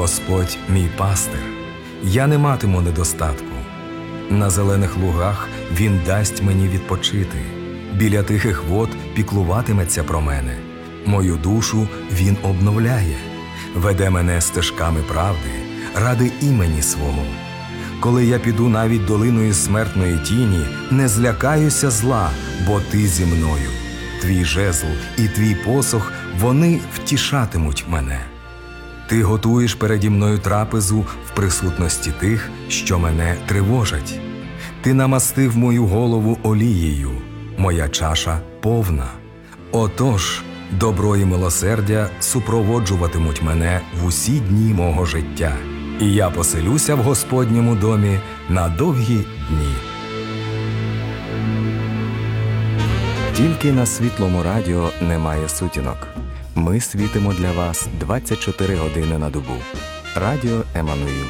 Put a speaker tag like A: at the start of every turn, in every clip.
A: Господь мій пастир, я не матиму недостатку. На зелених лугах Він дасть мені відпочити, біля тихих вод піклуватиметься про мене. Мою душу Він обновляє, веде мене стежками правди ради імені свого. Коли я піду навіть долиною смертної тіні, не злякаюся зла, бо ти зі мною. Твій жезл і твій посох, вони втішатимуть мене. Ти готуєш переді мною трапезу в присутності тих, що мене тривожать. Ти намастив мою голову олією, моя чаша повна. Отож, добро і милосердя супроводжуватимуть мене в усі дні мого життя, і я поселюся в Господньому домі на довгі дні. Тільки на Світлому радіо немає сутінок. Ми світимо для вас 24 години на добу. Радіо Еммануїл.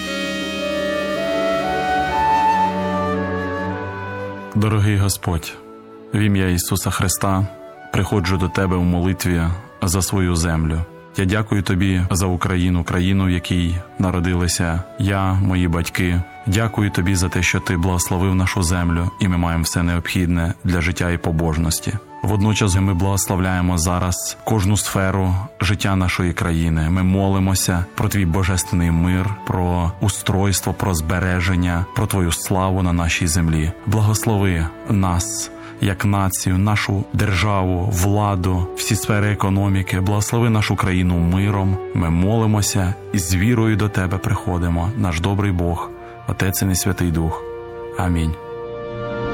B: Дорогий Господь, в ім'я Ісуса Христа приходжу до Тебе в молитві за свою землю. Я дякую Тобі за Україну, країну, в якій народилися я, мої батьки. Дякую Тобі за те, що Ти благословив нашу землю, і ми маємо все необхідне для життя і побожності. Водночас ми благословляємо зараз кожну сферу життя нашої країни. Ми молимося про Твій божественний мир, про устройство, про збереження, про Твою славу на нашій землі. Благослови нас, як націю, нашу державу, владу, всі сфери економіки. Благослови нашу країну миром. Ми молимося і з вірою до Тебе приходимо, наш добрий Бог, Отець і Святий Дух. Амінь.